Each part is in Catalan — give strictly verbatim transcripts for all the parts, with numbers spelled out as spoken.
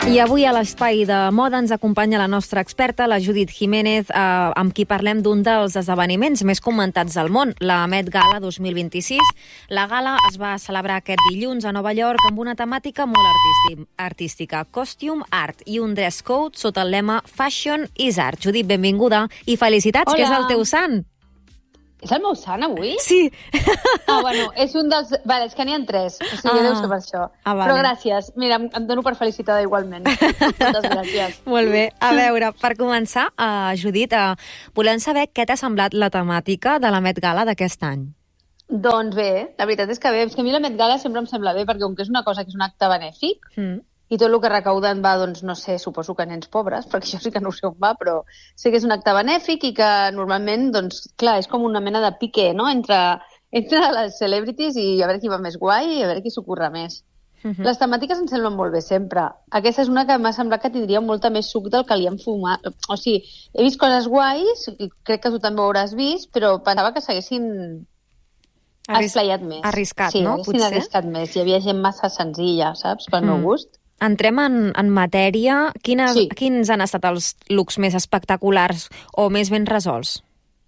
I avui a l'Espai de Moda ens acompanya la nostra experta, la Judit Jiménez, eh, amb qui parlem d'un dels esdeveniments més comentats del món, la Met Gala dos mil vint-i-sis. La gala es va celebrar aquest dilluns a Nova York amb una temàtica molt artístic, artística, costume art, i un dress code sota el lema Fashion is Art. Judit, benvinguda i felicitats, Hola. que és el teu sant. És el meu sant, avui? Sí. Ah, bueno, és un dels... Vale, és que n'hi ha tres, o sigui, Ah. deu ser per això. Ah, vale. Però gràcies. Mira, em, em dono per felicitada igualment. Moltes gràcies. Molt bé. A veure, per començar, uh, Judit, uh, volem saber què t'ha semblat la temàtica de la Met Gala d'aquest any. Doncs bé, la veritat és que bé, és que a mi la Met Gala sempre em sembla bé, perquè com que és una cosa que és un acte benèfic, Mm. i tot el que recauden va, doncs, no sé, suposo que a nens pobres, perquè això sí que no ho sé on va, però sé que és un acte benèfic i que normalment, doncs, clar, és com una mena de pique, no?, entre, entre les celebrities i a veure qui va més guai i a veure qui s'ocorre més. Mm -hmm. Les temàtiques em semblen molt bé sempre. Aquesta és una que m'ha semblat que tindria molta més suc del que li han fumat. O sigui, he vist coses guais, i crec que tu també ho hauràs vist, però pensava que s'haguessin Arris... esplayat més. Arriscat, sí, no? haguessin Potser. arriscat més. Hi havia gent massa senzilla, saps?, pel Mm. meu gust. Entrem en, en matèria. Quines, Sí. Quins han estat els looks més espectaculars o més ben resolts?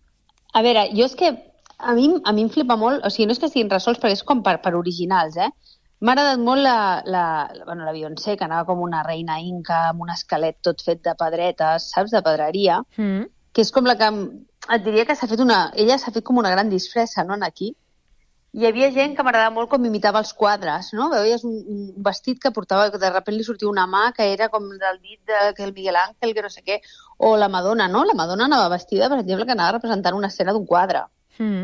A veure, jo és que a mi, a mi em flipa molt, o sigui, no és que estiguin resolts, però és com per, per originals, eh? M'ha agradat molt la, la, bueno, la Beyoncé, que anava com una reina inca, amb un esquelet tot fet de pedretes, saps?, de pedreria, Mm. que és com la que... Et diria que s'ha fet una... Ella s'ha fet com una gran disfressa, no?, en aquí. Hi havia gent que m'agradava molt com imitava els quadres, no? Veies un, un vestit que portava, que de sobte li sortia una mà que era com del dit de, que el Miguel Ángel, que no sé què, o la Madonna, no? La Madonna anava vestida, per exemple, que anava representant una escena d'un quadre. Mm.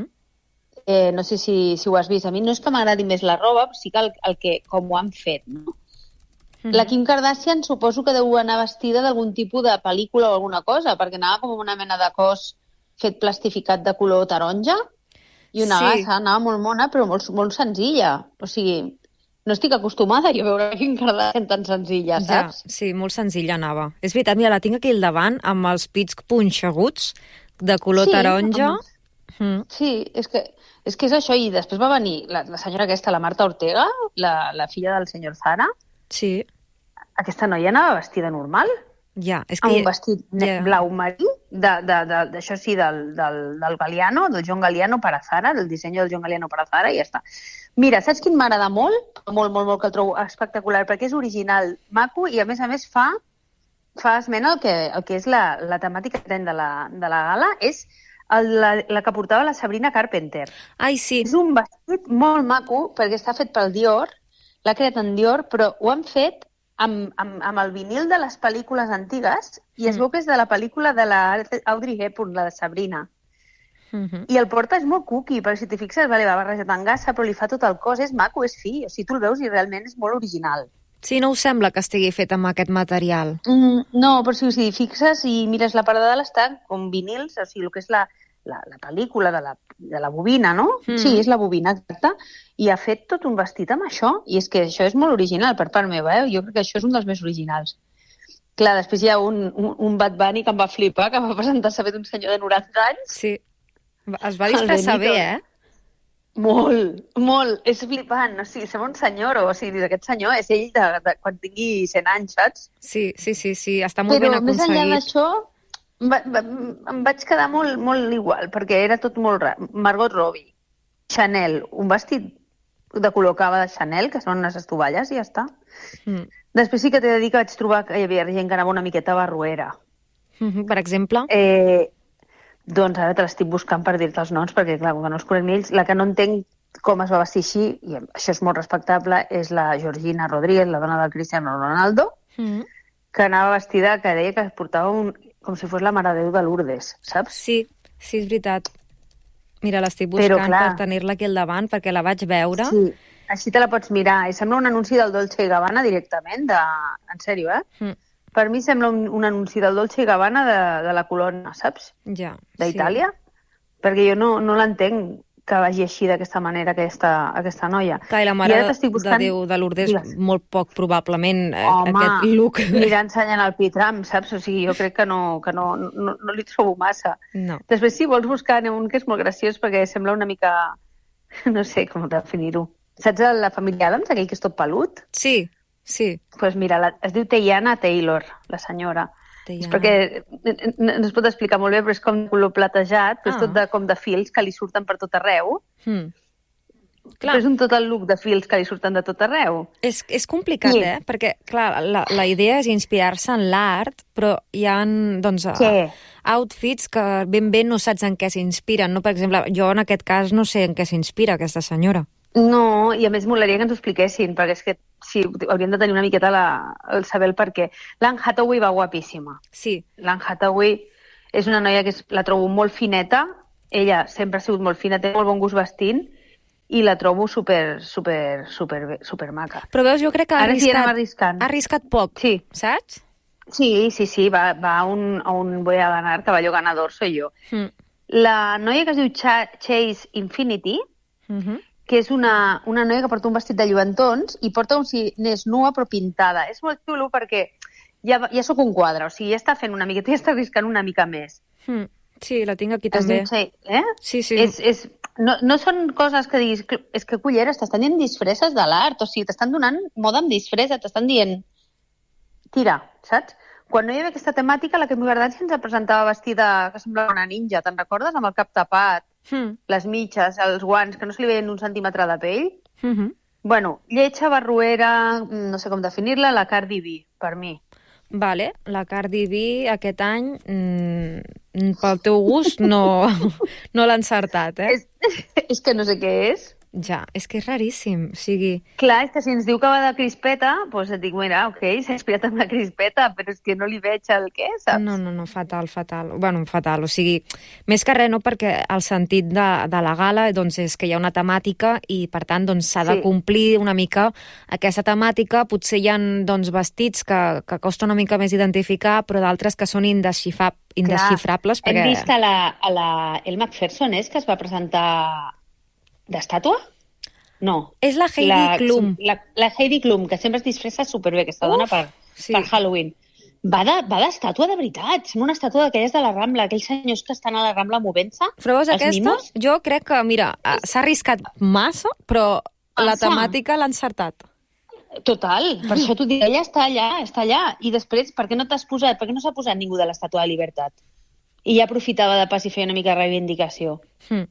Eh, no sé si, si ho has vist. A mi no és que m'agradi més la roba, però sí que el, el que, com ho han fet, no? Mm. La Kim Kardashian suposo que deu anar vestida d'algun tipus de pel·lícula o alguna cosa, perquè anava com una mena de cos fet plastificat de color taronja, i una Sí. gassa, anava molt mona, però molt, molt senzilla. O sigui, no estic acostumada jo a veure Kim Kardashian tan senzilla, Ja, saps? sí, molt senzilla anava. És veritat, mira, la tinc aquí al davant, amb els pits punxeguts, de color Sí, taronja. amb- Mm. Sí, és que, és que és això, i després va venir la, la senyora aquesta, la Marta Ortega, la, la filla del senyor Zara. Sí, Aquesta noia anava vestida normal, ja. És que amb un vestit ja. ja. blau marí, de, de, de, d'això sí, del, del, del Galliano, del John Galliano per a Zara, del disseny del John Galliano per a Zara, i ja està. Mira, saps quin m'agrada molt? Molt, molt, molt, que el trobo espectacular, perquè és original, maco, i a més a més fa, fa esment al que, el que és la, la temàtica que tenen de la, de la gala, és el, la, la que portava la Sabrina Carpenter. Ai, sí. És un vestit molt maco, perquè està fet pel Dior, l'ha creat en Dior, però ho han fet amb, amb, amb el vinil de les pel·lícules antigues, i es Mm. veu que és de la pel·lícula de la Audrey Hepburn, la de Sabrina. Mm-hmm. I el porta és molt cuqui, perquè si t'hi fixes, vale, va barrejat amb gassa, però li fa tot el cos, és maco, és fi, o sigui, tu el veus i realment és molt original. Sí, no us sembla que estigui fet amb aquest material? Mm, no, però si, si fixes i mires la part de dalt està com vinils, o sigui, el que és la, la, la pel·lícula de la, de la bobina, no? Mm. Sí, és la bobina, exacte. I ha fet tot un vestit amb això, i és que això és molt original per part meva, eh? Jo crec que això és un dels més originals. Clar, després hi ha un, un, un Bad Bunny que em va flipar, que va presentar-se bé d'un senyor de noranta anys. Sí. Es va disfressar El Benito. bé, eh? Molt, molt. És flipant. O sigui, sembla un senyor, o sigui, aquest senyor és ell de, de quan tingui cent anys, saps? Sí, sí, sí, sí. Està molt Però ben més enllà aconseguit. d'això, va, va, em vaig quedar molt, molt igual, perquè era tot molt rar. Margot Robbie, Chanel, un vestit de color cava de Chanel, que són unes estovalles, i ja està. Mm. Després sí que t'he de dir que vaig trobar que hi havia gent que anava una miqueta barruera. Mm-hmm. Per exemple? Eh, doncs ara te l'estic buscant per dir-te els noms, perquè clar, com que no els conec ni ells, la que no entenc com es va vestir així, i això és molt respectable, és la Georgina Rodríguez, la dona del Cristiano Ronaldo, Mm. que anava vestida, que deia que es portava un, com si fos la Mare de Déu de Lourdes, saps? Sí, sí, és veritat. Mira, l'estic Però, buscant clar, per tenir-la aquí al davant, perquè la vaig veure. Sí, així te la pots mirar. I sembla un anunci del Dolce i Gabbana directament, de... en sèrio, eh? Mm. Per mi sembla un, un anunci del Dolce i Gabbana de, de la colonna, saps? Ja, D'Itàlia. Perquè jo no, no l'entenc que vagi així d'aquesta manera aquesta, aquesta noia. Clar, i la I Mare ara t'estic buscant- de Déu de Lourdes, Digues. molt poc probablement, eh, Home, aquest look. anirà ensenyant el pitram, saps? O sigui, jo crec que no, que no, no, no li trobo massa. No. Després, si vols buscar, n'hi ha un que és molt graciós perquè sembla una mica... No sé com definir-ho. Saps la família Adams, aquell que és tot pelut? Sí, Sí. Doncs pues mira, la, es diu Teyana Taylor, la senyora. Teyana. És perquè no es pot explicar molt bé, però és com de color platejat, però ah. és tot de, com de fils que li surten per tot arreu. Hmm. Clar. Però és un tot el look de fils que li surten de tot arreu. És, és complicat, sí. eh? Perquè, clar, la, la idea és inspirar-se en l'art, però hi ha, doncs, sí. outfits que ben bé no saps en què s'inspiren. No? Per exemple, jo en aquest cas no sé en què s'inspira aquesta senyora. No, i a més molaria que ens ho expliquessin, perquè és que sí, hauríem de tenir una miqueta la, el saber el perquè. L'Anne Hathaway va guapíssima. Sí. L'Anne Hathaway és una noia que és, la trobo molt fineta, ella sempre ha sigut molt fina, té molt bon gust vestint, i la trobo super, super, super, super maca. Però veus, jo crec que ha arriscat, sí ha arriscat poc, sí. saps? Sí, sí, sí, va, va a, un, a un voy a ganar, caballo ganador, soy yo. Mm. La noia que es diu Ch Chase Infinity, mm-hmm. que és una, una noia que porta un vestit de lluentons i porta un n'és nua però pintada. És molt xulo perquè ja, ja sóc un quadre, o sigui, ja està fent una miqueta, ja està arriscant una mica més. Mm. Sí, la tinc aquí també. Es diu, eh? Sí, sí. És, és, no, no són coses que diguis, és que culleres, t'estan dient disfresses de l'art, o sigui, t'estan donant moda amb disfressa, t'estan dient tira, saps? Quan no hi havia aquesta temàtica, la Kim Kardashian ens presentava vestida que semblava una ninja, te'n recordes? Amb el cap tapat, mm. les mitges, els guants, que no se li veien un centímetre de pell. Mm-hmm. Bueno, lletja, barruera, no sé com definir-la, la Cardi B, per mi. Vale, la Cardi B aquest any, mmm, pel teu gust, no, no l'ha encertat, eh? És, és que no sé què és. Ja, és que és raríssim, o sigui... Clar, és que si ens diu que va de crispeta, doncs et dic, mira, ok, s'ha inspirat en la crispeta, però és que no li veig el què, saps? No, no, no, fatal, fatal. Bueno, fatal, o sigui, més que res no, perquè el sentit de, de la gala doncs, és que hi ha una temàtica i, per tant, doncs, s'ha de Sí. complir una mica aquesta temàtica. Potser hi ha doncs, vestits que, que costa una mica més identificar, però d'altres que són indesxifra... indesxifrables. Clar, perquè... hem vist a la, a la El McPherson, és que es va presentar d'estàtua? No. És la Heidi la, Klum. La, la Heidi Klum, que sempre es disfressa superbé, aquesta Uf, dona, per, sí. per Halloween. Va de- va d'estàtua de, de veritat, sembla una estàtua d'aquelles de la Rambla, aquells senyors que estan a la Rambla movent-se. Però veus, els aquesta, mimos. jo crec que, mira, s'ha arriscat massa, però la Massa. temàtica l'ha encertat. Total, per això t'ho dic, ella està allà, està allà. I després, per què no t'has posat, per què no s'ha posat ningú de l'estàtua de Libertat? I ja aprofitava de pas i feia una mica de reivindicació. Hmm.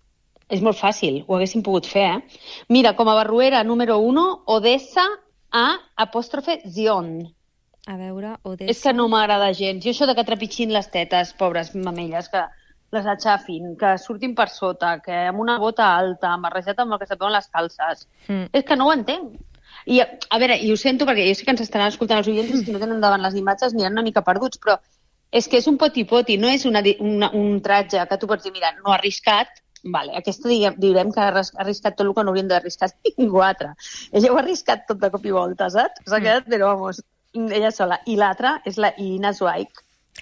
És molt fàcil, ho haguéssim pogut fer, eh? Mira, com a barruera número uno, Odessa a apòstrofe Zion. A veure, Odessa... És que no m'agrada gens. Jo això de que trepitgin les tetes, pobres mamelles, que les aixafin, que surtin per sota, que amb una bota alta, marrejat amb el que se veuen les calces. Mm. És que no ho entenc. I, a veure, i ho sento perquè jo sé que ens estaran escoltant els oients que no tenen davant les imatges ni una mica perduts, però és que és un poti-poti, no és una, una, un tratge que tu pots dir, mira, no ha arriscat, vale, aquesta diguem, direm que ha arriscat tot el que no hauríem d'arriscar ningú altre. Ella ho ha arriscat tot de cop i volta, saps? S'ha quedat, però vamos, ella sola. I l'altra és la Irina Zweig.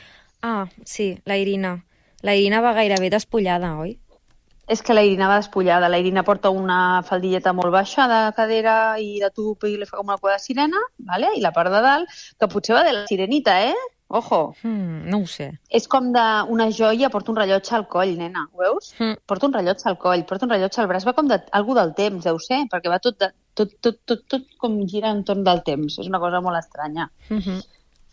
Ah, sí, la Irina. La Irina va gairebé despullada, oi? És que la Irina va despullada. La Irina porta una faldilleta molt baixa de cadera i de tub i li fa com una cua de sirena, vale? I la part de dalt, que potser va de la sirenita, eh? Ojo. Mm, no ho sé. És com d'una joia, porta un rellotge al coll, nena, ho veus? Mm. Porta un rellotge al coll, porta un rellotge al braç, va com de, algú del temps, deu ser, perquè va tot, de, tot, tot, tot, tot com gira entorn del temps. És una cosa molt estranya. Mm-hmm.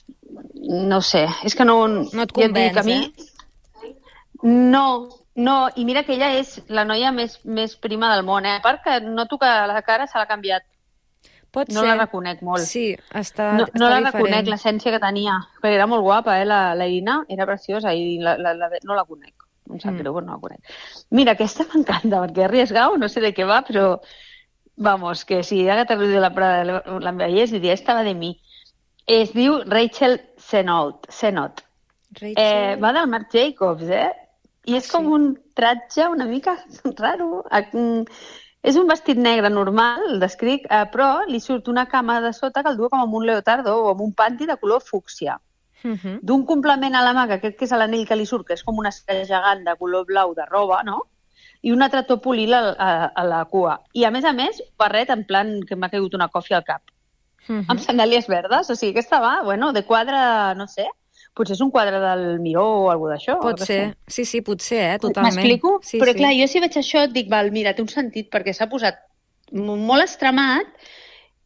No sé, és que no... No et convenç, ja et dic, a mi... eh? No, no, i mira que ella és la noia més, més prima del món, eh? A part que noto que la cara se l'ha canviat. Pot no ser. la reconec molt. Sí, està, no, està no la diferent. reconec, l'essència que tenia. Perquè era molt guapa, eh, la, la Irina, era preciosa i la, la, la, no la conec. Em sap Mm. greu, però no la conec. Mira, aquesta m'encanta, perquè arriesgau, no sé de què va, però vamos, que si Agatha Ruiz de la Prada l'enveiés, diria, esta va de mi. Es diu Rachel Sennott. Sennott. Rachel... Eh, va del Marc Jacobs, eh? I és Sí. com un tratge una mica raro. És un vestit negre normal, el descric, eh, però li surt una cama de sota que el du com amb un leotardo o amb un panty de color fúcsia. Mm-hmm. D'un complement a la mà, que aquest que és l'anell que li surt, que és com una estrella gegant de color blau de roba, no? I un altre topolil a, a, a la cua. I, a més a més, barret en plan que m'ha caigut una còfia al cap. Mm-hmm. Amb sandàlies verdes. O sigui, aquesta va, bueno, de quadre, no sé, potser és un quadre del Miró o alguna d'això. Pot no ser. sé. Sí, sí, potser, eh? Totalment. M'explico? Sí, Però sí. clar, jo si veig això et dic, val, mira, té un sentit perquè s'ha posat m- molt extremat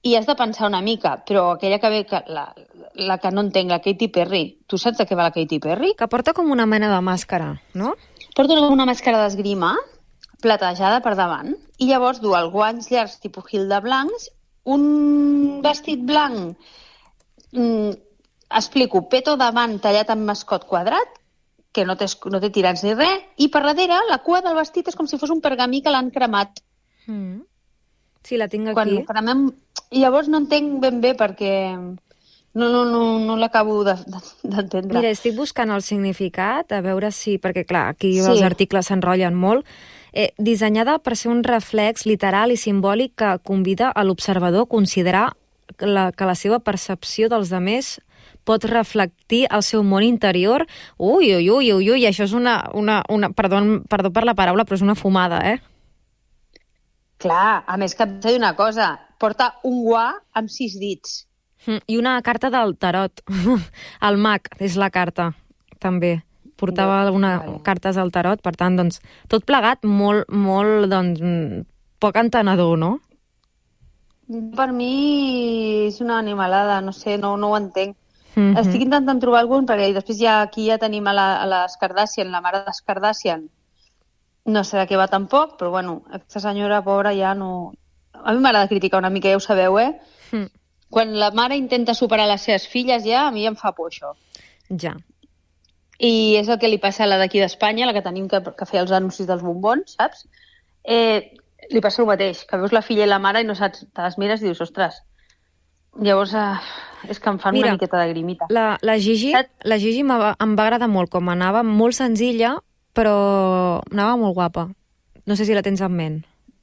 i has de pensar una mica, però aquella que ve, que la, la que no entenc, la Katy Perry, tu saps de què va la Katy Perry? Que porta com una mena de màscara, no? Porta una, una màscara d'esgrima platejada per davant i llavors du els guanys llargs tipus Hilda blancs, un vestit blanc, mm, explico, peto davant tallat amb mascot quadrat, que no té, no té tirants ni res, i per darrere la cua del vestit és com si fos un pergamí que l'han cremat. Mm. Sí, la tinc aquí. Quan cremem... I llavors no entenc ben bé perquè no, no, no, no l'acabo d'entendre. Mira, estic buscant el significat, a veure si... Perquè, clar, aquí Sí. els articles s'enrotllen molt. Eh, dissenyada per ser un reflex literal i simbòlic que convida a l'observador a considerar que la, que la seva percepció dels demés pot reflectir el seu món interior. Ui, ui, ui, ui, ui, això és una... una, una perdó, perdó per la paraula, però és una fumada, eh? Clar, a més que em sé una cosa, porta un guà amb sis dits. Mm, I una carta del tarot. El mag és la carta, també. Portava una, Vale. cartes al tarot, per tant, doncs, tot plegat molt, molt, doncs, mm, poc entenedor, no? Per mi és una animalada, no sé, no, no ho entenc. Mm-hmm. Estic intentant trobar algun, perquè després ja aquí ja tenim a la, a les Kardashian, la mare de les Kardashian. No sé de què va tampoc, però bueno, aquesta senyora pobra ja no... A mi m'agrada criticar una mica, ja ho sabeu, eh? Mm. Quan la mare intenta superar les seves filles ja, a mi em fa por això. Ja. I és el que li passa a la d'aquí d'Espanya, la que tenim que, que fer els anuncis dels bombons, saps? Eh, li passa el mateix, que veus la filla i la mare i no saps, te les mires i dius, ostres, llavors eh, és que em fan Mira, una miqueta de grimita. La, la Gigi, Saps? la Gigi em va, em va agradar molt com anava, molt senzilla, però anava molt guapa. No sé si la tens en ment.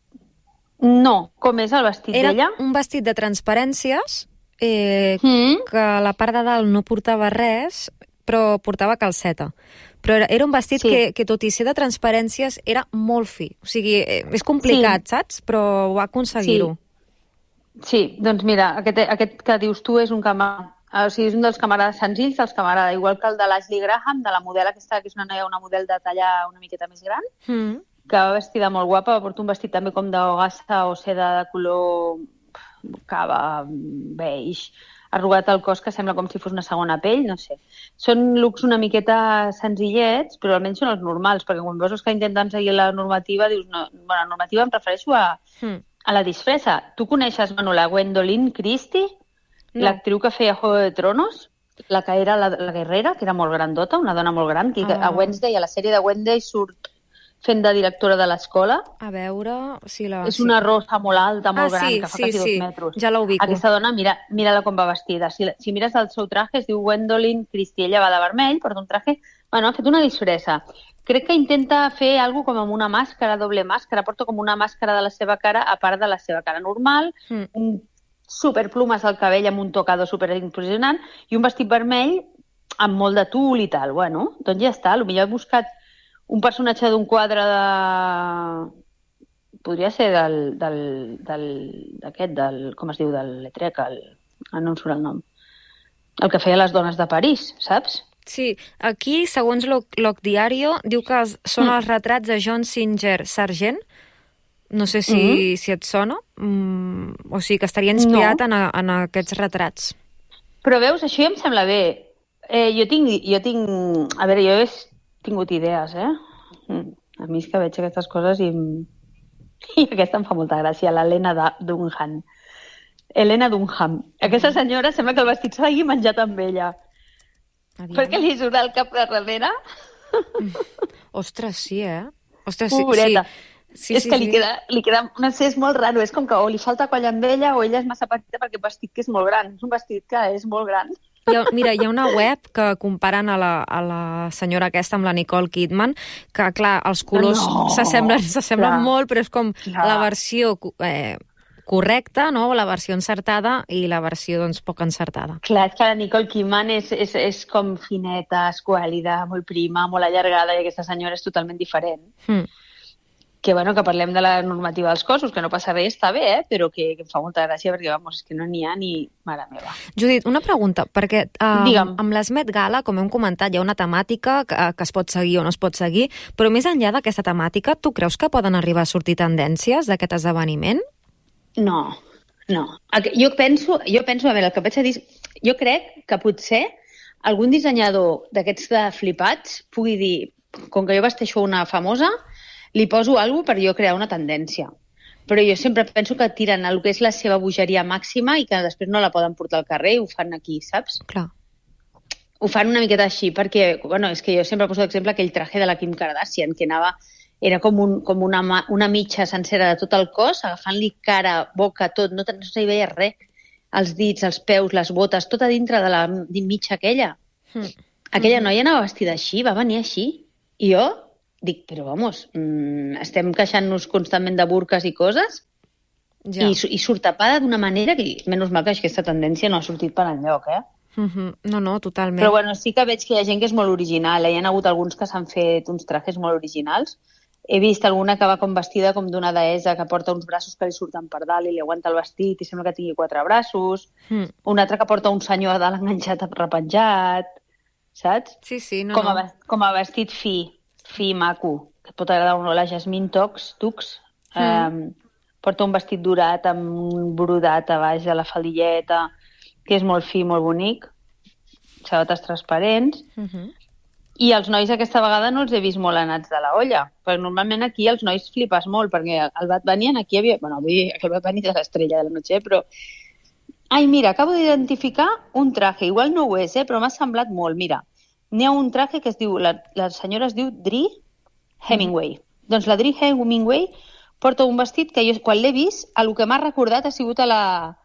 No, com és el vestit Era d'ella? un vestit de transparències, eh, Mm. que a la part de dalt no portava res, però portava calceta. Però era, era un vestit Sí. que, que, tot i ser de transparències, era molt fi. O sigui, eh, és complicat, Sí. saps? Però va aconseguir-ho. Sí, doncs mira, aquest, aquest que dius tu és un camarada, o sigui, és un dels camarades senzills, dels que m'agrada, igual que el de l'Ashley Graham, de la model aquesta, que és una noia, una model de talla una miqueta més gran, Mm. que va vestida molt guapa, va portar un vestit també com d'hogassa o seda de color cava, beige, arrugat al cos que sembla com si fos una segona pell, no sé. Són looks una miqueta senzillets, però almenys són els normals, perquè quan veus els que intenten seguir la normativa, dius, no, bueno, la normativa em refereixo a, Mm. a la disfressa. Tu coneixes, bueno, la Gwendolyn Christie, No. l'actriu que feia Juego de Tronos, la que era la, la guerrera, que era molt grandota, una dona molt gran, que Ah. a Wednesday, a la sèrie de Wednesday, surt fent de directora de l'escola. A veure si la... És si- una rosa molt alta, molt Ah, gran, sí, que fa sí, quasi sí. dos metres. Ja la ubico. Aquesta dona, mira, mira-la com va vestida. Si, si mires el seu traje, es diu Gwendolyn Christie. Ella va de vermell, porta un traje... Bueno, ha fet una disfressa. Crec que intenta fer alguna com amb una màscara, doble màscara. Porta com una màscara de la seva cara, a part de la seva cara normal, Mm. un superplumes al cabell amb un tocador superimpressionant i un vestit vermell amb molt de tul i tal. Bueno, doncs ja està. Potser he buscat un personatge d'un quadre de... Podria ser del... del, del d'aquest, del... com es diu? Del Lautrec, el... ah, no em surt el nom. El que feia les dones de París, saps? Sí, aquí, segons l'Oc l'Oc Diario, diu que els- són Mm. els retrats de John Singer Sargent. No sé si, Mhm. si et sona. Mm, o sigui, que estaria inspirat No. en, a, en aquests retrats. Però veus, això ja em sembla bé. Eh, jo tinc... Jo tinc... A veure, jo he tingut idees, eh? Mm. A mi és que veig aquestes coses i... em- I aquesta em fa molta gràcia, l'Helena de- Dunham. Helena Dunham. Aquesta senyora sembla que el vestit se l'hagi menjat amb ella. Aviam. Perquè li surt el cap de darrere. Ostres, sí, eh? Ostres, sí, Pobreta. sí. Sí, és sí, que sí. li queda, li queda... No sé, és molt raro. És com que o li falta coll amb ella o ella és massa petita perquè el vestit que és molt gran. És un vestit que és molt gran. Hi ha, mira, hi ha una web que comparen a la, a la senyora aquesta amb la Nicole Kidman, que, clar, els colors No, s'assemblen s'assemblen clar. molt, però és com Clar. la versió eh, correcta, no? La versió encertada i la versió, doncs, poc encertada. Clar, és que la Nicole Kidman és, és, és com fineta, esquàlida, molt prima, molt allargada, i aquesta senyora és totalment diferent. Mm. Que, bueno, que parlem de la normativa dels cossos, que no passa res, està bé, eh? Però que, que em fa molta gràcia perquè, vamos, és que no n'hi ha ni mare meva. Judit, una pregunta, perquè um, Digue'm. amb les Met Gala, com hem comentat, hi ha una temàtica que, que es pot seguir o no es pot seguir, però més enllà d'aquesta temàtica, tu creus que poden arribar a sortir tendències d'aquest esdeveniment? No, No, jo penso, jo penso, a veure, el que vaig a dir, jo crec que potser algun dissenyador d'aquests de flipats pugui dir, com que jo vesteixo una famosa, li poso alguna cosa per jo crear una tendència. Però jo sempre penso que tiren el que és la seva bogeria màxima i que després no la poden portar al carrer i ho fan aquí, saps? Clar. Ho fan una miqueta així, perquè, bueno, és que jo sempre poso d'exemple aquell traje de la Kim Kardashian, que anava, era com, un, com una, una mitja sencera de tot el cos, agafant-li cara, boca, tot, no, no s'hi veia res. Els dits, els peus, les botes, tot a dintre de la mitja aquella. Mm. Aquella noia anava vestida així, va venir així. I jo dic, però vamos, mmm, estem queixant-nos constantment de burques i coses ja. i, i surt tapada d'una manera que, menys mal que aquesta tendència no ha sortit per enlloc, eh? Uh-huh. No, no, totalment. Però bueno, sí que veig que hi ha gent que és molt original. Hi ha hagut alguns que s'han fet uns trajes molt originals. He vist alguna que va com vestida com d'una deessa que porta uns braços que li surten per dalt i li aguanta el vestit i sembla que tingui quatre braços. Mm. Un altre que porta un senyor a dalt enganxat repenjat, saps? Sí, sí, no, com a, no. Com a vestit fi, fi maco, que et pot agradar o no, la Jasmine Tux, Tux mm. eh, porta un vestit dorat amb un brodat a baix de la faldilleta, que és molt fi, molt bonic, sabates transparents, uh-huh. i els nois aquesta vegada no els he vist molt anats de la olla, perquè normalment aquí els nois flipes molt, perquè el Bad Bunny aquí havia... Bueno, avui el Bad Bunny és l'estrella de la noche, però... Ai, mira, acabo d'identificar un traje, igual no ho és, eh, però m'ha semblat molt, mira. N'hi ha un traje que es diu, la, la senyora es diu Dri Hemingway. Mm. Doncs la Dri Hemingway porta un vestit que jo, quan l'he vist, el que m'ha recordat ha sigut a la...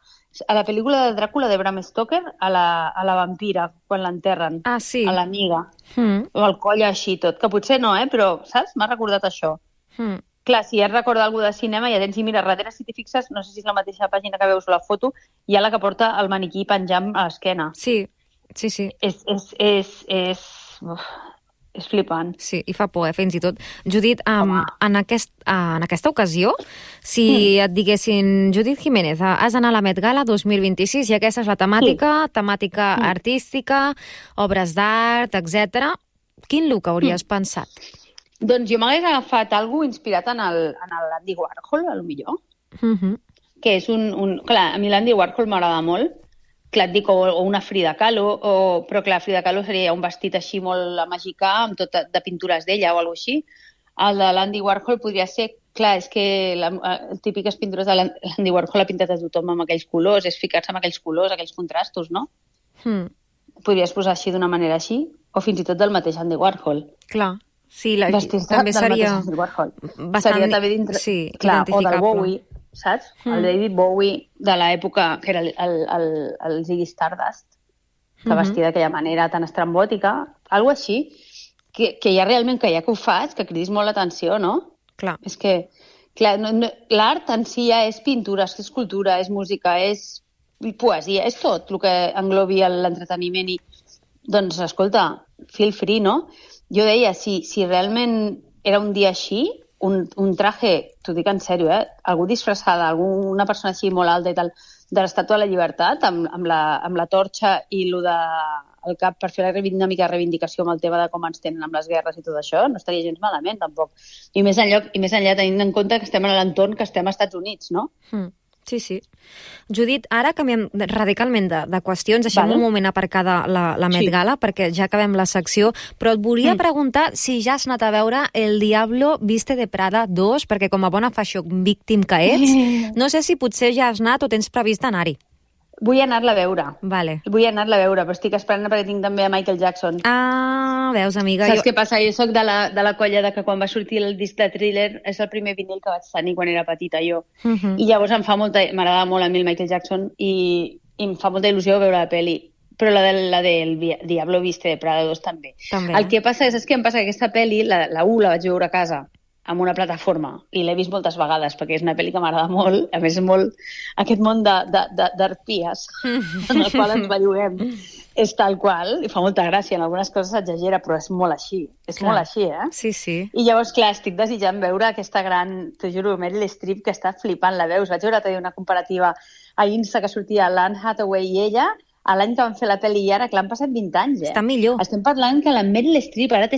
a la pel·lícula de Dràcula de Bram Stoker, a la, a la vampira, quan l'enterren. Ah, sí. A l'amiga. Mm. O el coll així tot, que potser no, eh? Però, saps? M'ha recordat això. Mm. Clar, si has recordat alguna de cinema, ja tens, i mira, darrere, si t'hi fixes, no sé si és la mateixa pàgina que veus la foto, hi ha la que porta el maniquí penjant a l'esquena. Sí, sí, sí. És... és, és, és... Uf. És flipant. Sí, i fa por, eh, fins i tot. Judit, um, en, aquest, uh, en aquesta ocasió, si mm. et diguessin, Judit Jiménez, has d'anar a la Met Gala dos mil vint-i-sis i aquesta és la temàtica, sí. temàtica mm. artística, obres d'art, etcètera. Quin look hauries mm. pensat? Doncs jo m'hagués agafat alguna inspirat en l'Andy Warhol, a lo millor, mm-hmm. que és un, un... Clar, a mi l'Andy Warhol m'agrada molt, clar, et dic, o, o una Frida Kahlo, o, però clar, Frida Kahlo seria un vestit així molt magicà, amb tot de pintures d'ella o alguna així. El de l'Andy Warhol podria ser, clar, és que la, les típiques pintures de l'Andy Warhol ha pintat a tothom amb aquells colors, és ficar-se amb aquells colors, aquells contrastos, no? Hmm. Podries posar així d'una manera així, o fins i tot del mateix Andy Warhol. Clar, sí, la... Vestir-se també del seria... mateix Andy Warhol. Bastant... Seria també dintre... Sí, clar, o del identificable. Bowie, saps? Mm. El David Bowie de l'època, que era el, el, el, el Ziggy Stardust, que mm-hmm. vestia d'aquella manera tan estrambòtica, algo així, que, que ja realment, que ja que ho fas, que cridis molt l'atenció, no? Clar. És que, clar, no, no, l'art en si ja és pintura, és escultura, és música, és poesia, és tot el que englobi l'entreteniment i, doncs, escolta, feel free, no? Jo deia, si, si realment era un dia així, Un, un traje, t'ho dic en sèrio, eh? Algú disfressada, alguna persona així molt alta i tal, de l'Estàtua de la Llibertat, amb, amb, la, amb la torxa i lo de, el cap per fer una mica de reivindicació amb el tema de com ens tenen amb les guerres i tot això, no estaria gens malament, tampoc. I més enllà, i més enllà tenint en compte que estem en l'entorn que estem als Estats Units, no? Mm. Sí, sí. Judit, ara canviem radicalment de, de qüestions, deixem vale. un moment aparcada la, la Met Gala, sí. perquè ja acabem la secció, però et volia mm. preguntar si ja has anat a veure El Diablo Viste de Prada dos, perquè com a bona fashion victim que ets, mm. no sé si potser ja has anat o tens previst anar-hi. Vull anar-la a veure. Vale. Vull anar-la a veure, però estic esperant perquè tinc també a Michael Jackson. Ah, veus, amiga. Saps jo... què passa? Jo soc de la, de la colla de que quan va sortir el disc de Thriller és el primer vinil que vaig tenir quan era petita jo. Uh-huh. I llavors em fa molta... M'agrada molt a mi el Michael Jackson i, i em fa molta il·lusió veure la pel·li. Però la del, la del Diablo Viste de Prada dos també. també. El que passa és, és que em passa que aquesta pel·li, la, la u la vaig veure a casa, amb una plataforma, i l'he vist moltes vegades, perquè és una pel·li que m'agrada molt, a més és molt aquest món d'arpies en el qual ens belluguem. És tal qual, i fa molta gràcia, en algunes coses s'exagera, però és molt així, és clar. molt així, eh? Sí, sí. I llavors, clar, estic desitjant veure aquesta gran, t'ho juro, Meryl Streep, que està flipant, la veus. Vaig veure una comparativa a Insta que sortia l'Anne Hathaway i ella, a l'any que van fer la pel·li i ara, que l'han passat vint anys, eh? Està millor. Estem parlant que la Meryl Streep ara té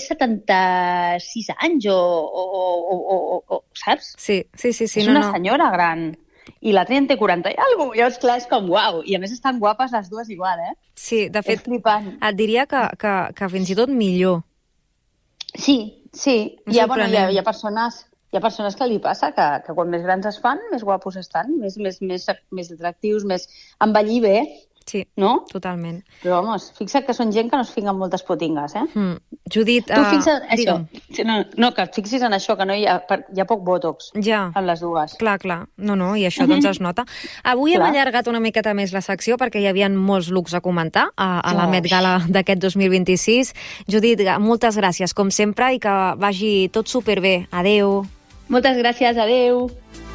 setanta-sis anys o, o, o, o, o saps? Sí, sí, sí. sí és no, una no. senyora gran. i la Tren té quaranta i alguna cosa. Llavors, clar, és com, uau. I a més estan guapes les dues igual, eh? Sí, de fet, és flipant. Et diria que, que, que fins i tot millor. Sí, sí. És Hi ha, bueno, hi, ha, sorprenent. hi, ha persones, hi ha persones que li passa que, que quan més grans es fan, més guapos estan, més, més, més, més atractius, més envellir bé, Sí, no? totalment. Però, vamos, fixa't que són gent que no es fica en moltes potingues, eh? Mm. Judit, Tu uh, fixa't això. digue'm. Sí, No, no, que et fixis en això, que no hi ha, per- hi ha poc botox Ja, en les dues. clar, clar. No, no, i això doncs es nota. Avui hem Clar. allargat una miqueta més la secció perquè hi havia molts looks a comentar a, a la Oh. Met Gala d'aquest dos mil vint-i-sis. Judit, moltes gràcies, com sempre, i que vagi tot superbé. Adéu. Moltes gràcies, adeu.